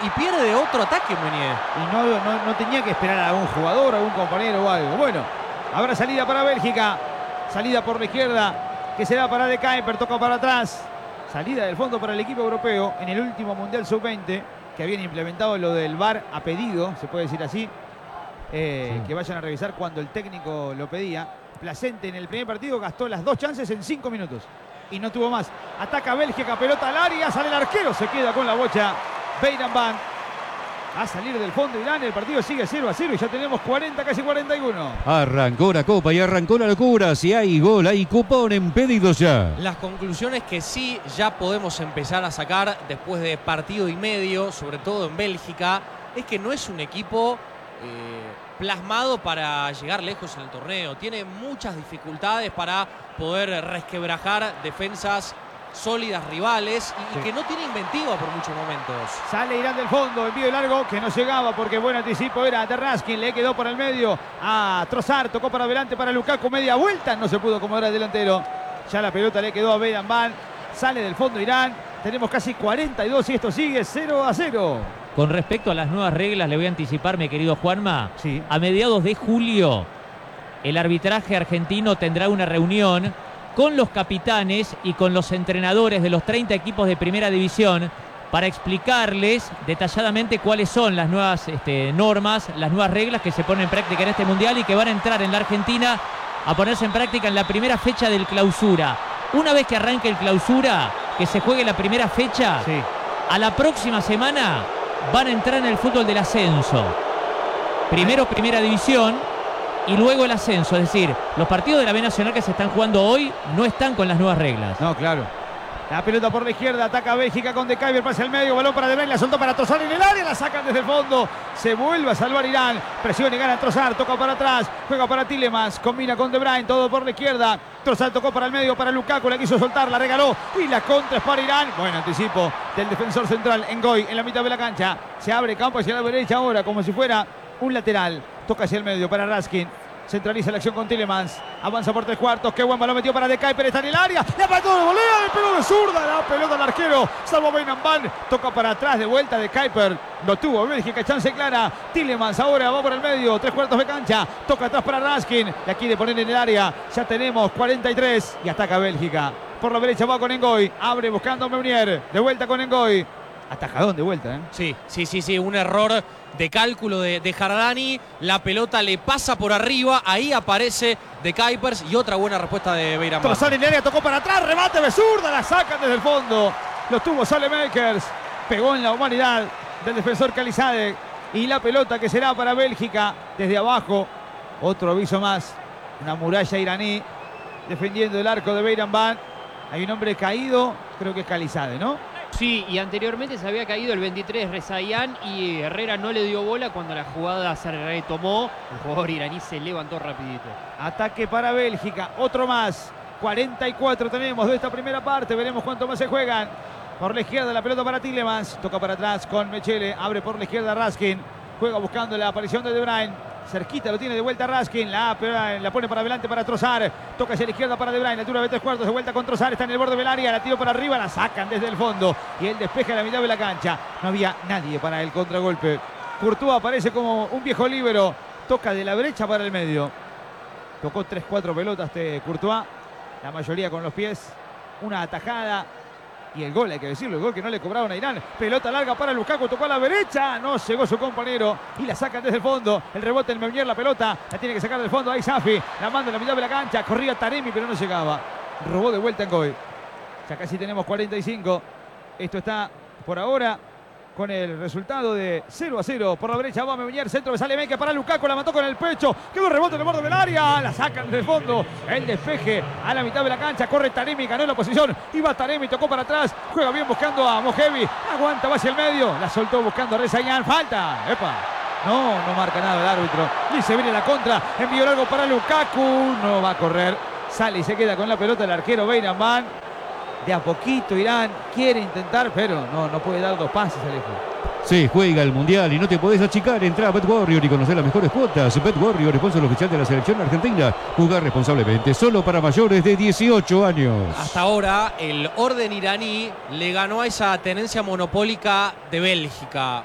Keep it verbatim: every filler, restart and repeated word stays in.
y pierde otro ataque, Meunier. Y no, no, no tenía que esperar a algún jugador, a algún compañero o algo. Bueno, habrá salida para Bélgica. Salida por la izquierda, que será para De Kuyper, toca para atrás. Salida del fondo para el equipo europeo en el último Mundial sub veinte, que habían implementado lo del V A R a pedido, se puede decir así. Eh, sí. Que vayan a revisar cuando el técnico lo pedía. Placente en el primer partido gastó las dos chances en cinco minutos y no tuvo más. Ataca Bélgica, pelota al área, sale el arquero, se queda con la bocha Bayram a salir del fondo Irán. El partido sigue cero a cero y ya tenemos cuarenta, casi cuarenta y uno. Arrancó la copa y arrancó la locura. Si hay gol, hay cupón en pedidos ya. Las conclusiones que sí ya podemos empezar a sacar después de partido y medio, sobre todo en Bélgica, es que no es un equipo eh, plasmado para llegar lejos en el torneo. Tiene muchas dificultades para poder resquebrajar defensas sólidas rivales y, sí. y que no tiene inventiva por muchos momentos. Sale Irán del fondo, envío largo que no llegaba porque buen anticipo era de Raskin, le quedó por el medio a Trossard, tocó para adelante para Lukaku, media vuelta, no se pudo acomodar el delantero. Ya la pelota le quedó a Bayram, sale del fondo Irán, tenemos casi cuarenta y dos y esto sigue cero a cero. Con respecto a las nuevas reglas, le voy a anticipar, mi querido Juanma, sí. a mediados de julio el arbitraje argentino tendrá una reunión con los capitanes y con los entrenadores de los treinta equipos de primera división para explicarles detalladamente cuáles son las nuevas este, normas, las nuevas reglas que se ponen en práctica en este mundial y que van a entrar en la Argentina a ponerse en práctica en la primera fecha del clausura. Una vez que arranque el clausura, que se juegue la primera fecha, sí. a la próxima semana van a entrar en el fútbol del ascenso. Primero primera división y luego el ascenso, es decir, los partidos de la B Nacional que se están jugando hoy no están con las nuevas reglas. No, claro. La pelota por la izquierda, ataca a Bélgica con De Kuyper, pasa al medio, balón para De Bruyne, la soltó para Trossard en el área, la sacan desde el fondo, se vuelve a salvar Irán, presiona y gana Trossard, toca para atrás, juega para Tielemans, combina con De Bruyne, todo por la izquierda, Trossard tocó para el medio, para Lukaku, la quiso soltar, la regaló y la contra es para Irán. Buen anticipo del defensor central, Ngoy, en la mitad de la cancha, se abre campo hacia la derecha ahora, como si fuera un lateral, toca hacia el medio para Raskin. Centraliza la acción con Tielemans. Avanza por tres cuartos. Qué buen balón metió para De Kuyper. Está en el área. La pató de volea. Le pegó de zurda. La pelota al arquero. Salvo Bayram. Toca para atrás de vuelta De Kuyper. Lo tuvo Bélgica. Chance clara. Tielemans ahora va por el medio. Tres cuartos de cancha. Toca atrás para Raskin. La quiere poner en el área. Ya tenemos cuarenta y tres. Y ataca Bélgica. Por la derecha va con Ngoy. Abre buscando a Meunier. De vuelta con Ngoy. Atajadón de vuelta, ¿eh? Sí, sí, sí, sí. Un error de cálculo de, de Jardani. La pelota le pasa por arriba. Ahí aparece De Kuyper y otra buena respuesta de Bayram. Trossard en el área, tocó para atrás. Remate de zurda. La sacan desde el fondo. Lo tuvo Saelemaekers. Pegó en la humanidad del defensor Calizadeh. Y la pelota que será para Bélgica desde abajo. Otro aviso más. Una muralla iraní defendiendo el arco de Bayram. Hay un hombre caído. Creo que es Calizadeh, ¿no? Sí, y anteriormente se había caído el veintitrés Rezaian y Herrera no le dio bola cuando la jugada se retomó. El jugador iraní se levantó rapidito. Ataque para Bélgica, otro más. cuarenta y cuatro tenemos de esta primera parte. Veremos cuánto más se juegan. Por la izquierda la pelota para Tielemans. Toca para atrás con Mechele. Abre por la izquierda Raskin. Juega buscando la aparición de De Bruyne. Cerquita lo tiene de vuelta Raskin. La, la pone para adelante para Trossard. Toca hacia la izquierda para De Bruyne. Altura de tres cuartos. De vuelta con Trossard. Está en el borde del área. La tiro para arriba. La sacan desde el fondo. Y él despeja en la mitad de la cancha. No había nadie para el contragolpe. Courtois aparece como un viejo líbero. Toca de la derecha para el medio. Tocó tres cuatro pelotas de Courtois. La mayoría con los pies. Una atajada. Y el gol, hay que decirlo, el gol que no le cobraron a Irán. Pelota larga para Lukaku, tocó a la derecha. No llegó su compañero y la sacan desde el fondo. El rebote en Meunier, la pelota la tiene que sacar del fondo. Ahí Safi, la manda en la mitad de la cancha. Corría Taremi, pero no llegaba. Robó de vuelta en Ngoy. Ya casi tenemos cuarenta y cinco. Esto está por ahora con el resultado de cero a cero. Por la derecha va Meunier, centro de Saelemaekers para Lukaku, la mató con el pecho. Quedó rebote en el borde del área. La sacan desde el fondo. El despeje a la mitad de la cancha. Corre Taremi, ganó la posición. Iba Taremi, tocó para atrás. Juega bien buscando a Mojevi. Aguanta, va hacia el medio. La soltó buscando a Rezaian. Falta. Epa. No, no marca nada el árbitro. Y se viene la contra. Envío largo para Lukaku. No va a correr. Sale y se queda con la pelota el arquero Bayram. De a poquito Irán quiere intentar, pero no, no puede dar dos pases, Alejo. Se juega el Mundial y no te podés achicar. Entra a Bet Warrior y conocer las mejores cuotas. Bet Warrior, sponsor oficial de la selección argentina. Jugar responsablemente, solo para mayores de dieciocho años. Hasta ahora el orden iraní le ganó a esa tenencia monopólica de Bélgica.